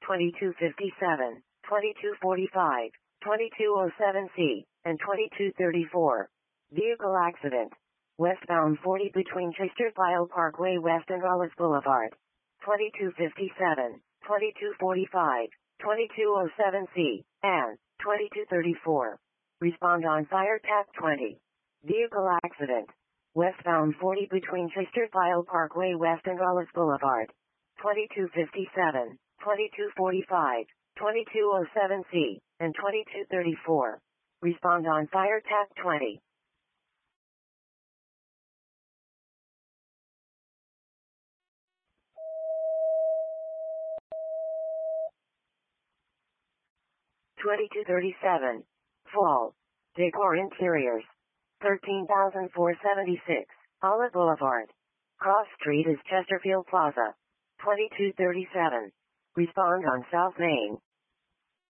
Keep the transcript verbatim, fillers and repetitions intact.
twenty-two fifty-seven, twenty-two forty-five, twenty-two oh seven C, and twenty-two thirty-four. Vehicle accident. Westbound forty between Chesterfield Parkway West and Rullis Boulevard. twenty-two fifty-seven, twenty-two forty-five, twenty-two oh seven C, and twenty-two thirty-four. Respond on Fire T A C twenty. Vehicle accident. Westbound forty between Chesterfield Parkway West and Rullis Boulevard. twenty-two fifty-seven, twenty-two forty-five, twenty-two oh seven C, and twenty-two thirty-four. Respond on Fire T A C twenty. twenty-two thirty-seven. Fall. Decor Interiors. thirteen thousand four hundred seventy-six. Olive Boulevard. Cross Street is Chesterfield Plaza. twenty-two thirty-seven. Respond on South Main.